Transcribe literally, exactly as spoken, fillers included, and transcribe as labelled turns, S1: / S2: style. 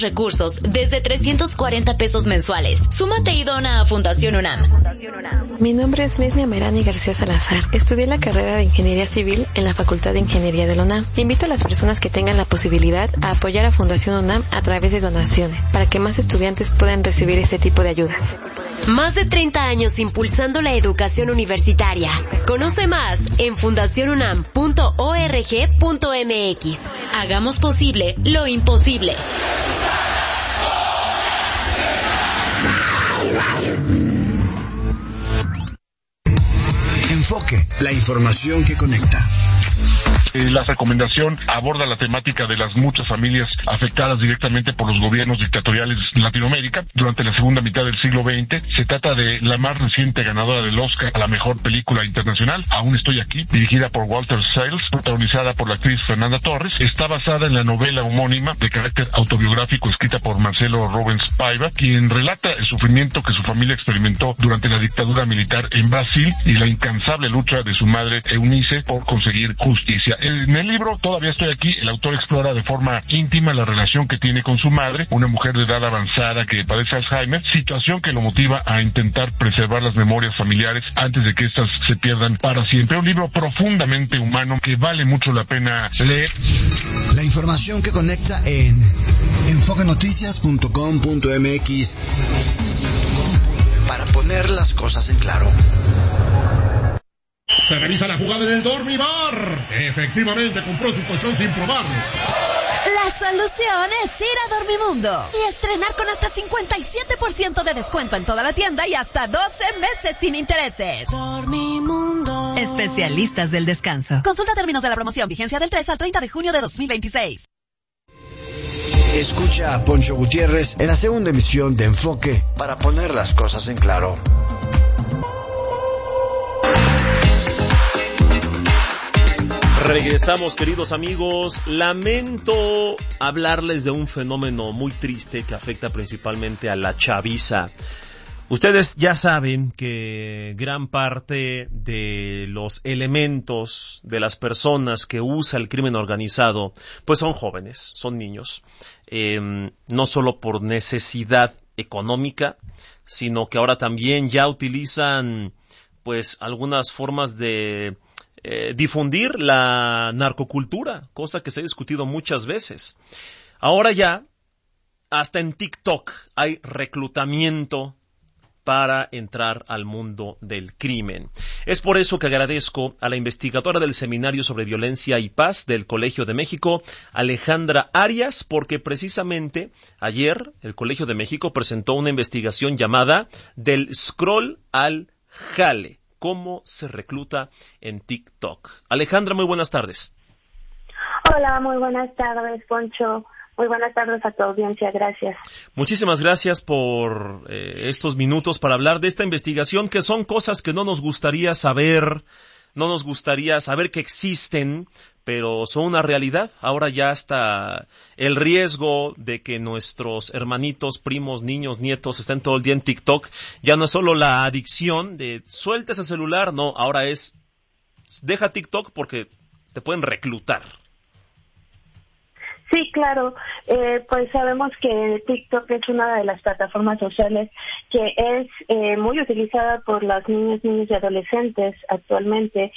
S1: Recursos desde trescientos cuarenta pesos mensuales. Súmate y dona a Fundación UNAM.
S2: Mi nombre es Mesnia Merani García Salazar. Estudié la carrera de Ingeniería Civil en la Facultad de Ingeniería de la UNAM. Invito a las personas que tengan la posibilidad a apoyar a Fundación UNAM a través de donaciones, para que más estudiantes puedan recibir este tipo de ayudas.
S1: Más de treinta años impulsando la educación universitaria. Conoce más en fundación unam punto org punto mx. Hagamos posible lo imposible.
S3: Enfoque, la información que conecta.
S4: La recomendación aborda la temática de las muchas familias afectadas directamente por los gobiernos dictatoriales de Latinoamérica durante la segunda mitad del siglo veinte. Se trata de la más reciente ganadora del Oscar a la mejor película internacional, Aún estoy aquí, dirigida por Walter Salles, protagonizada por la actriz Fernanda Torres. Está basada en la novela homónima de carácter autobiográfico escrita por Marcelo Rubens Paiva, quien relata el sufrimiento que su familia experimentó durante la dictadura militar en Brasil y la incansable lucha de su madre Eunice por conseguir justicia. En el libro Todavía estoy aquí, el autor explora de forma íntima la relación que tiene con su madre, una mujer de edad avanzada que padece Alzheimer, situación que lo motiva a intentar preservar las memorias familiares antes de que éstas se pierdan para siempre. Un libro profundamente humano que vale mucho la pena leer.
S3: La información que conecta en enfoque noticias punto com punto mx para poner las cosas en claro.
S5: Se revisa la jugada en el Dormibar. Efectivamente, compró su colchón sin probarlo.
S6: La solución es ir a Dormimundo y estrenar con hasta cincuenta y siete por ciento de descuento en toda la tienda y hasta doce meses sin intereses. Dormimundo. Especialistas del descanso. Consulta términos de la promoción. Vigencia del tres al treinta de junio de dos mil veintiséis.
S3: Escucha a Poncho Gutiérrez en la segunda emisión de Enfoque para poner las cosas en claro.
S7: Regresamos, queridos amigos. Lamento hablarles de un fenómeno muy triste que afecta principalmente a la chaviza. Ustedes ya saben que gran parte de los elementos de las personas que usa el crimen organizado, pues son jóvenes, son niños. Eh, no solo por necesidad económica, sino que ahora también ya utilizan, pues, algunas formas de Eh, difundir la narcocultura, cosa que se ha discutido muchas veces. Ahora ya, hasta en TikTok hay reclutamiento para entrar al mundo del crimen. Es por eso que agradezco a la investigadora del Seminario sobre Violencia y Paz del Colegio de México, Alejandra Arias, porque precisamente ayer el Colegio de México presentó una investigación llamada Del Scroll al Jale. ¿Cómo se recluta en TikTok? Alejandra, muy buenas tardes.
S8: Hola, muy buenas tardes, Poncho. Muy buenas tardes a tu audiencia, gracias.
S7: Muchísimas gracias por eh, estos minutos para hablar de esta investigación, que son cosas que no nos gustaría saber, no nos gustaría saber que existen, pero son una realidad. Ahora ya está el riesgo de que nuestros hermanitos, primos, niños, nietos estén todo el día en TikTok. Ya no es solo la adicción de suelta ese celular, no, ahora es deja TikTok porque te pueden reclutar.
S8: Sí, claro, eh, pues sabemos que TikTok es una de las plataformas sociales que es eh, muy utilizada por las niñas, niños y adolescentes actualmente,